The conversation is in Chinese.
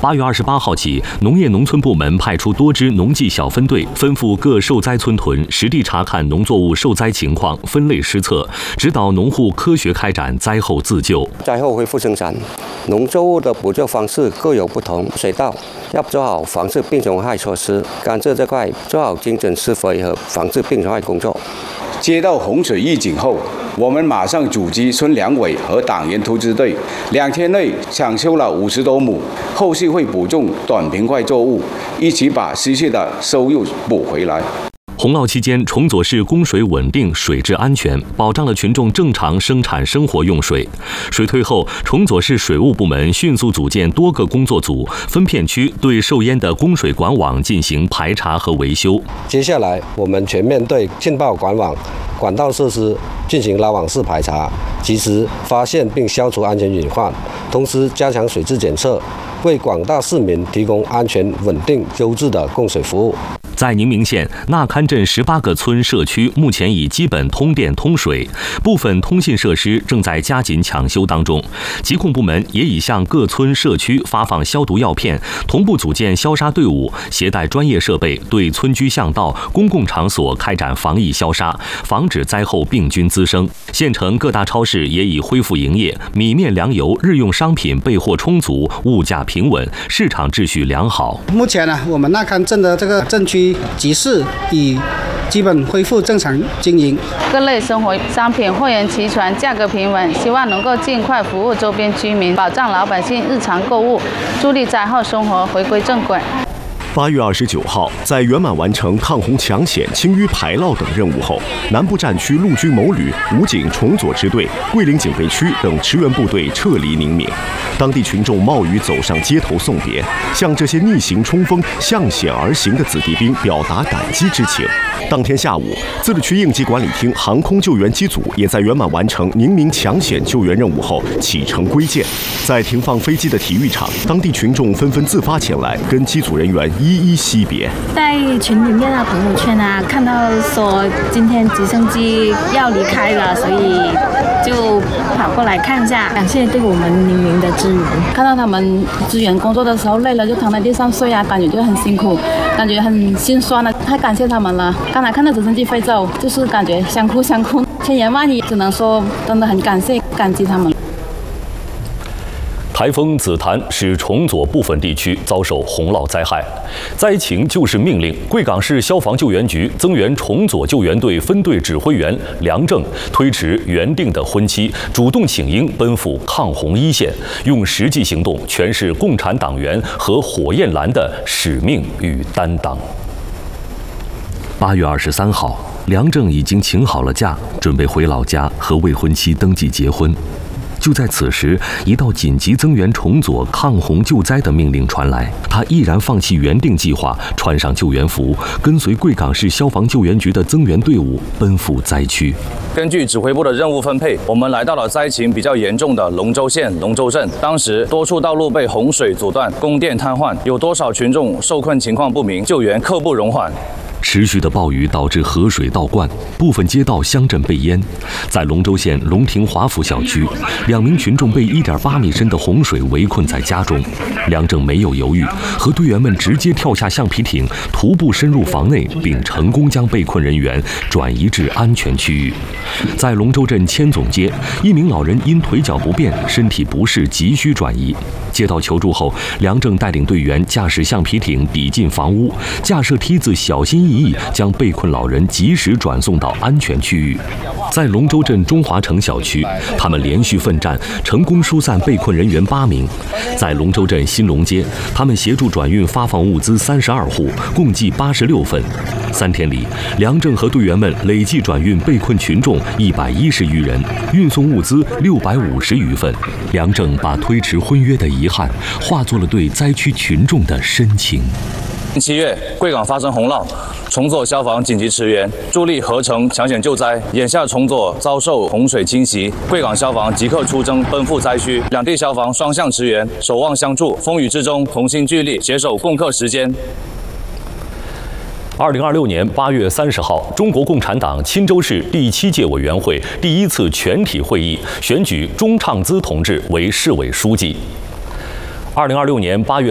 8月28号起，农业农村部门派出多支农技小分队，吩咐各受灾村屯实地查看农作物受灾情况，分类施策，指导农户科学开展灾后自救。 灾后恢复生产，农作物的补救方式各有不同。水稻要做好防治病虫害措施，甘蔗这块做好精准施肥和防治病虫害工作。 接到洪水预警后，我们马上组织村两委和党员突击队，2天内抢修了50多亩，后续会补种短平快作物，一起把失去的收入补回来。 洪涝期间，崇左市供水稳定、水质安全，保障了群众正常生产生活用水。水退后，崇左市水务部门迅速组建多个工作组，分片区对受淹的供水管网进行排查和维修。 接下来，我们全面对浸爆管网、管道设施进行拉网式排查，及时发现并消除安全隐患，同时加强水质检测，为广大市民提供安全、稳定、优质的供水服务。 在宁明县纳堪镇18个村社区目前已基本通电通水，部分通信设施正在加紧抢修当中。疾控部门也已向各村社区发放消毒药片，同步组建消杀队伍，携带专业设备对村居巷道、公共场所开展防疫消杀，防止灾后病菌滋生。县城各大超市也已恢复营业，米面粮油日用商品备货充足，物价平稳，市场秩序良好。 目前呢，我们纳堪镇的这个镇区集市已基本恢复正常经营， 各类生活商品货源齐全，价格平稳，希望能够尽快服务周边居民，保障老百姓日常购物，助力灾后生活回归正轨。 8月29号，在圆满完成抗洪抢险、清淤排涝等任务后，南部战区陆军某旅、武警崇左支队、桂林警备区等驰援部队撤离宁明，当地群众冒雨走上街头送别，向这些逆行冲锋、向险而行的子弟兵表达感激之情。当天下午，自治区应急管理厅航空救援机组也在圆满完成宁明抢险救援任务后启程归建。在停放飞机的体育场，当地群众纷纷自发前来跟机组人员一一惜别。 在群里面啊、朋友圈啊，看到说今天直升机要离开了，所以就跑过来看一下，感谢对我们宁明的支援。 看到他们支援工作的时候累了就躺在地上睡啊，感觉就很辛苦，感觉很心酸了，太感谢他们了。刚才看到直升机飞走，就是感觉想哭，千言万语只能说真的很感激他们。 台风紫檀使崇左部分地区遭受洪涝灾害，灾情救市命令贵港市消防救援局增援崇左救援队分队指挥员梁正推迟原定的婚期，主动请缨奔赴抗洪一线，用实际行动诠释共产党员和火焰蓝的使命与担当。8月23号，梁正已经请好了假，准备回老家和未婚妻登记结婚。就在此时，一道紧急增援崇左抗洪救灾的命令传来，他毅然放弃原定计划，穿上救援服，跟随贵港市消防救援局的增援队伍奔赴灾区。 根据指挥部的任务分配，我们来到了灾情比较严重的龙州县龙州镇。当时多处道路被洪水阻断，供电瘫痪，有多少群众受困情况不明，救援刻不容缓。 持续的暴雨导致河水倒灌，部分街道乡镇被淹。在龙州县龙庭华府小区，2名群众被1.8米深的洪水围困在家中。梁正没有犹豫，和队员们直接跳下橡皮艇，徒步深入房内，并成功将被困人员转移至安全区域。在龙州镇千总街，1名老人因腿脚不便、身体不适，急需转移。接到求助后，梁正带领队员驾驶橡皮艇抵进房屋，架设梯子，小心翼翼将被困老人及时转送到安全区域。在龙州镇中华城小区，他们连续奋战，成功疏散被困人员8名。在龙州镇新龙街，他们协助转运发放物资32户，共计86份。3天里，梁正和队员们累计转运被困群众110余人，运送物资650余份。梁正把推迟婚约的遗憾化作了对灾区群众的深情。 7月，贵港发生洪涝，崇左消防紧急驰援，助力合成抢险救灾。眼下崇左遭受洪水侵袭，贵港消防即刻出征奔赴灾区，两地消防双向驰援，守望相助，风雨之中同心聚力，携手共克时艰。 2026年8月30号，中国共产党钦州市第7届委员会第1次全体会议选举钟畅孜同志为市委书记。2026年8月